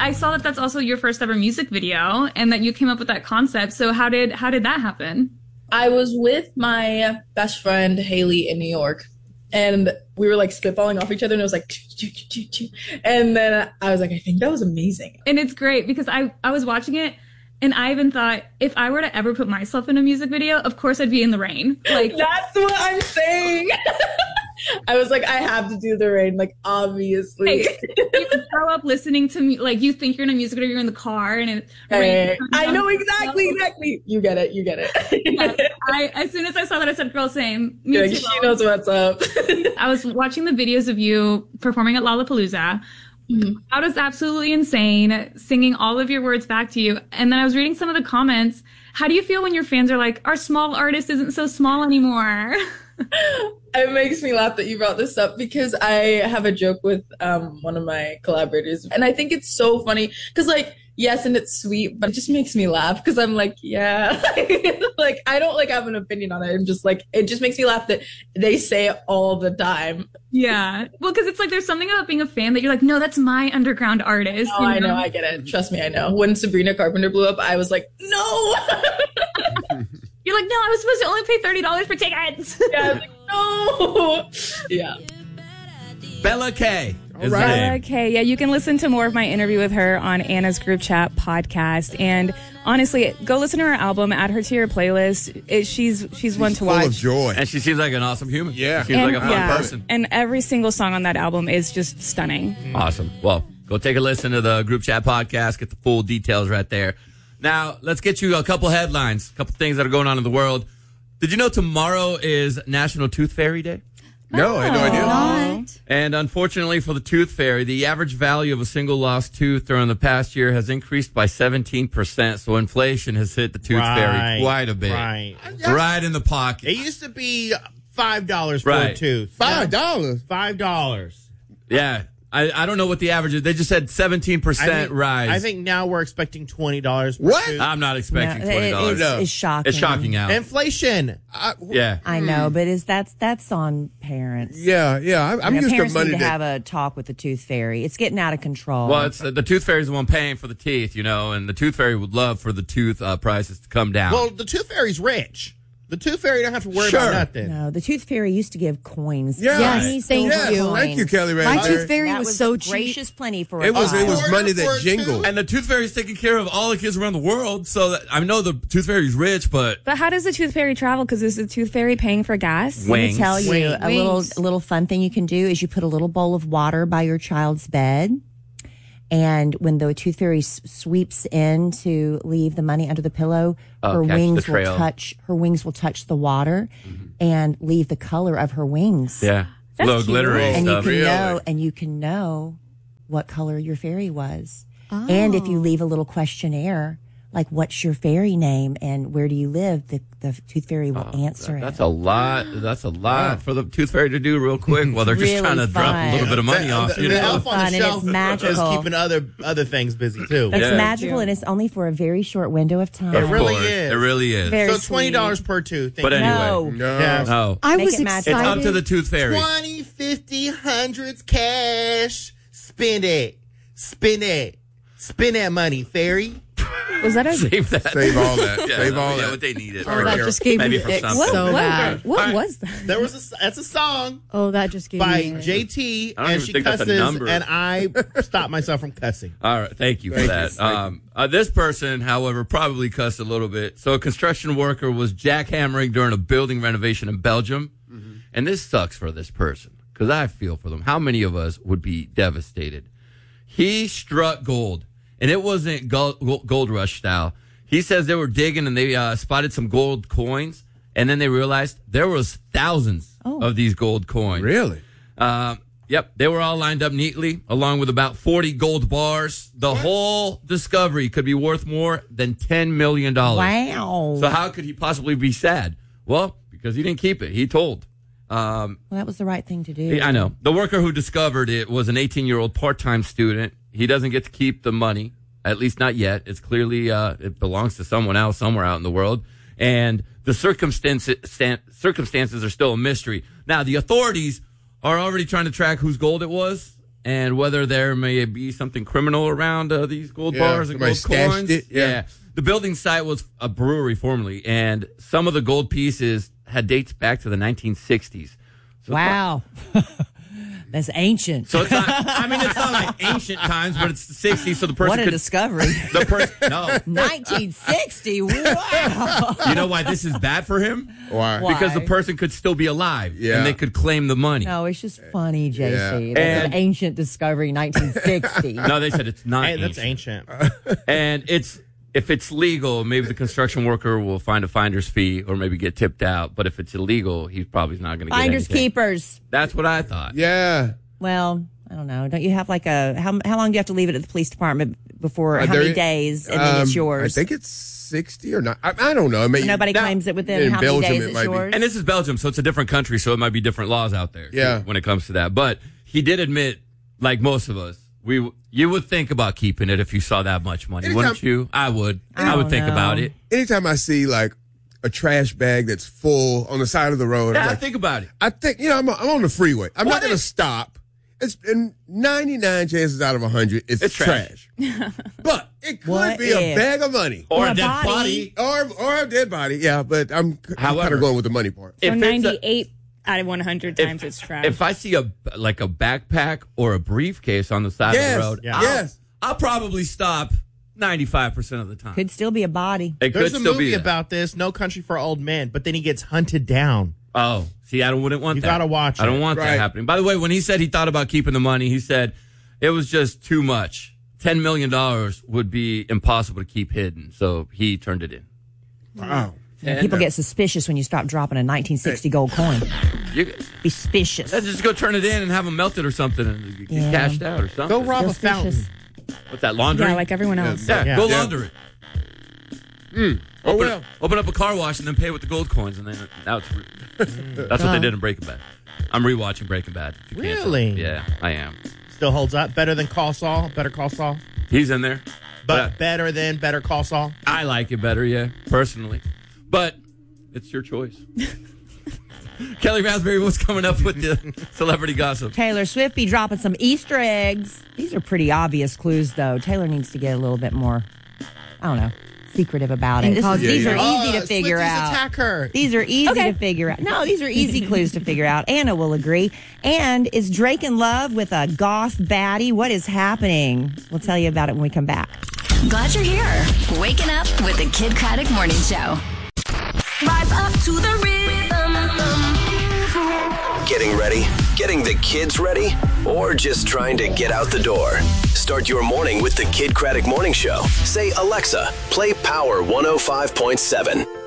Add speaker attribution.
Speaker 1: I saw that that's also your first ever music video and that you came up with that concept. So how did that happen?
Speaker 2: I was with my best friend, Haley, in New York. And we were like spitballing off each other and it was like, choo, choo, choo, choo. And then I was like, I think that was amazing.
Speaker 1: And it's great because I was watching it and I even thought if I were to ever put myself in a music video, of course I'd be in the rain. Like
Speaker 2: that's what I'm saying. I was like, I have to do the rain, like obviously.
Speaker 1: Hey, you would grow up listening to me, like you think you're in a music video, you're in the car, and it rains.
Speaker 2: I know exactly. You get it.
Speaker 1: Yeah, as soon as I saw that, I said, "Girl, same." Me too,
Speaker 2: she knows what's up.
Speaker 1: I was watching the videos of you performing at Lollapalooza. Mm-hmm. I was absolutely insane, singing all of your words back to you, and then I was reading some of the comments. How do you feel when your fans are like, "Our small artist isn't so small anymore"?
Speaker 2: It makes me laugh that you brought this up because I have a joke with one of my collaborators. And I think it's so funny because, like, yes, and it's sweet, but it just makes me laugh because I'm like, yeah. Like, I don't, like, have an opinion on it. I'm just like, it just makes me laugh that they say it all the time.
Speaker 1: Yeah. Well, because it's like there's something about being a fan that you're like, no, that's my underground artist.
Speaker 2: Oh, I know. I get it. Trust me, I know. When Sabrina Carpenter blew up, I was like, no.
Speaker 1: You're like, no, I was supposed to only pay $30 for tickets.
Speaker 2: Yeah, I was like, no. Yeah.
Speaker 3: Bella K.
Speaker 4: All right.
Speaker 5: Bella K. Yeah, you can listen to more of my interview with her on Anna's Group Chat podcast. And honestly, go listen to her album, add her to your playlist. She's one to watch.
Speaker 4: Full of joy.
Speaker 3: And she seems like an awesome human.
Speaker 4: Yeah.
Speaker 3: She seems like a fun person.
Speaker 5: And every single song on that album is just stunning.
Speaker 3: Awesome. Well, go take a listen to the Group Chat podcast. Get the full details right there. Now, let's get you a couple headlines, a couple things that are going on in the world. Did you know tomorrow is National Tooth Fairy Day?
Speaker 4: No, I had no idea.
Speaker 6: What?
Speaker 3: And unfortunately for the Tooth Fairy, the average value of a single lost tooth during the past year has increased by 17%. So inflation has hit the Tooth Fairy quite a bit. Right in the pocket.
Speaker 7: It used to be $5 for a tooth.
Speaker 4: $5?
Speaker 7: $5.
Speaker 3: Yeah. I don't know what the average is. They just said 17% rise.
Speaker 7: I think now we're expecting $20.
Speaker 4: What?
Speaker 7: Tooth.
Speaker 3: I'm not expecting $20.
Speaker 6: No, it's shocking.
Speaker 3: It's shocking out.
Speaker 7: Inflation.
Speaker 3: Yeah.
Speaker 6: I know, but that's on parents.
Speaker 4: Yeah. I'm used to
Speaker 6: parents
Speaker 4: money
Speaker 6: need to have a talk with the Tooth Fairy. It's getting out of control.
Speaker 3: Well, it's the Tooth Fairy's the one paying for the teeth, and the Tooth Fairy would love for the tooth prices to come down.
Speaker 7: Well, the Tooth Fairy's rich. The Tooth Fairy don't have to worry about nothing.
Speaker 6: No, the Tooth Fairy used to give coins.
Speaker 4: Yeah.
Speaker 6: Yes,
Speaker 4: Thank you.
Speaker 6: coins.
Speaker 4: Thank you, Kelly Ray.
Speaker 8: My Tooth Fairy
Speaker 6: That
Speaker 8: was so cheap.
Speaker 6: gracious plenty for
Speaker 4: It was
Speaker 6: $1.
Speaker 4: money that jingled.
Speaker 3: And the Tooth Fairy's taking care of all the kids around the world. So I know the Tooth Fairy's rich, but
Speaker 5: how does the Tooth Fairy travel? Because is the Tooth Fairy paying for gas?
Speaker 6: Let me tell you,
Speaker 8: Wings.
Speaker 6: a little fun thing you can do is you put a little bowl of water by your child's bed. And when the Tooth Fairy sweeps in to leave the money under the pillow, her wings will touch the water and leave the color of her wings.
Speaker 3: yeah, a little glittery
Speaker 6: And
Speaker 3: stuff.
Speaker 6: you can know what color your fairy was. And if you leave a little questionnaire, like what's your fairy name and where do you live, the Tooth Fairy will answer it.
Speaker 3: That's a lot. That's a lot for the Tooth Fairy to do real quick while they're just
Speaker 6: Really
Speaker 3: trying to drop a little bit of money off.
Speaker 7: The elf on
Speaker 6: Fun,
Speaker 7: the
Speaker 6: and
Speaker 7: shelf
Speaker 6: it's magical.
Speaker 7: is keeping other things busy too.
Speaker 6: It's magical and it's only for a very short window of time.
Speaker 7: It really
Speaker 3: Of course,
Speaker 7: is.
Speaker 3: It really is.
Speaker 6: Very
Speaker 7: So $20 per tooth.
Speaker 3: But anyway,
Speaker 4: No.
Speaker 3: no.
Speaker 8: I
Speaker 6: Make
Speaker 8: was
Speaker 6: it magic.
Speaker 3: It's
Speaker 8: excited.
Speaker 3: up to the Tooth Fairy.
Speaker 7: 20, 50, hundreds, cash. Spend it. Spend that money, fairy.
Speaker 5: Was that a
Speaker 3: Save that.
Speaker 4: Save all that.
Speaker 3: Yeah,
Speaker 4: Save all
Speaker 3: yeah,
Speaker 4: that.
Speaker 3: what they needed.
Speaker 8: Oh, that just gave
Speaker 3: Maybe
Speaker 8: me
Speaker 3: for
Speaker 8: ick
Speaker 3: something.
Speaker 8: so bad.
Speaker 5: What was that?
Speaker 7: That's a song
Speaker 8: Oh, that just gave
Speaker 7: by
Speaker 8: me ick.
Speaker 7: JT,
Speaker 3: I don't
Speaker 7: and
Speaker 3: even
Speaker 7: she
Speaker 3: think that's a
Speaker 7: cusses,
Speaker 3: number.
Speaker 7: and I stopped myself from cussing.
Speaker 3: All right, thank you for
Speaker 4: Thank
Speaker 3: that.
Speaker 4: you.
Speaker 3: This person, however, probably cussed a little bit. So a construction worker was jackhammering during a building renovation in Belgium. And this sucks for this person because I feel for them. How many of us would be devastated? He struck gold, and it wasn't gold rush style. He says they were digging and they spotted some gold coins, and then they realized there was thousands of these gold coins.
Speaker 4: Really?
Speaker 3: Yep, they were all lined up neatly, along with about 40 gold bars. The whole discovery could be worth more than $10 million.
Speaker 6: Wow.
Speaker 3: So how could he possibly be sad? Well, because he didn't keep it. He told.
Speaker 6: Well, that was the right thing to do.
Speaker 3: I know. The worker who discovered it was an 18-year-old part-time student. He doesn't get to keep the money, at least not yet. It's clearly it belongs to someone else somewhere out in the world. And the circumstances are still a mystery. Now, the authorities are already trying to track whose gold it was, and whether there may be something criminal around these gold bars and gold coins.
Speaker 4: Yeah.
Speaker 3: The building site was a brewery formerly, and some of the gold pieces had dates back to the 1960s. So
Speaker 6: wow. That's ancient.
Speaker 3: So it's not, it's not like ancient times, but it's the 60s, so the person
Speaker 6: What a discovery.
Speaker 3: The person, no.
Speaker 6: 1960, wow.
Speaker 3: You know why this is bad for him?
Speaker 4: Why?
Speaker 3: Because the person could still be alive,
Speaker 4: Yeah.
Speaker 3: and they could claim the money.
Speaker 6: No, it's just funny, JC.
Speaker 4: Yeah.
Speaker 6: That's an ancient discovery, 1960.
Speaker 3: No, they said it's not
Speaker 7: Hey,
Speaker 3: ancient.
Speaker 7: that's ancient.
Speaker 3: And if it's legal, maybe the construction worker will find a finder's fee or maybe get tipped out. But if it's illegal, he's probably not going to get anything.
Speaker 6: Finders keepers.
Speaker 3: That's what I thought.
Speaker 4: Yeah.
Speaker 6: Well, I don't know. Don't you have like how long do you have to leave it at the police department before, how many days, and then it's yours?
Speaker 4: I think it's 60 or not. I don't know.
Speaker 6: So nobody claims it within how many days it's yours?
Speaker 3: And this is Belgium, so it's a different country, so it might be different laws out there when it comes to that. But he did admit, like most of us, you would think about keeping it if you saw that much money, wouldn't you? I would. I would think about it.
Speaker 4: Anytime I see like a trash bag that's full on the side of the road,
Speaker 3: I
Speaker 4: like,
Speaker 3: think about it.
Speaker 4: I think, I'm on the freeway. I'm not going to stop. It's in 99 chances out of 100, it's trash. But it could be a bag of money.
Speaker 3: Or a dead body.
Speaker 4: Or a dead body, yeah. But I'm kind of going with the money part.
Speaker 5: So 98 out of 100 times it's trash.
Speaker 3: If I see a backpack or a briefcase on the side of the road, I'll probably stop 95% of the time.
Speaker 6: Could still be a body.
Speaker 7: There's a movie about this, No Country for Old Men, but then he gets hunted down.
Speaker 3: Oh, see, I wouldn't want that.
Speaker 7: You got to watch it.
Speaker 3: I don't want that happening. By the way, when he said he thought about keeping the money, he said it was just too much. $10 million would be impossible to keep hidden, so he turned it in.
Speaker 4: Wow.
Speaker 6: People get suspicious when you stop dropping a 1960 gold coin. Be suspicious.
Speaker 3: Let's just go turn it in and have them melted or something and get cashed out or something.
Speaker 7: Go rob a fountain.
Speaker 3: What's that, laundry?
Speaker 5: Yeah, like everyone else.
Speaker 3: Yeah, go launder it.
Speaker 4: Open
Speaker 3: up a car wash and then pay with the gold coins, and then now it's that's what they did in Breaking Bad. I'm rewatching Breaking Bad.
Speaker 7: Really?
Speaker 3: Yeah, I am.
Speaker 7: Still holds up. Better than Call Saul. Better Call Saul.
Speaker 3: He's in there,
Speaker 7: but better than Better Call Saul.
Speaker 3: I like it better, yeah, personally. But it's your choice. Kelly Raspberry, what's coming up with the celebrity gossip?
Speaker 6: Taylor Swift be dropping some Easter eggs. These are pretty obvious clues, though. Taylor needs to get a little bit more, I don't know, secretive about it. These are easy to figure out.
Speaker 7: Attack her.
Speaker 6: These are easy to figure out. No, these are easy clues to figure out. Anna will agree. And is Drake in love with a goth baddie? What is happening? We'll tell you about it when we come back.
Speaker 8: Glad you're here. Waking up with the Kid Craddock Morning Show. Rise up to the rhythm.
Speaker 9: Getting ready? Getting the kids ready? Or just trying to get out the door? Start your morning with the Kid Craddock Morning Show. Say, Alexa, play Power 105.7.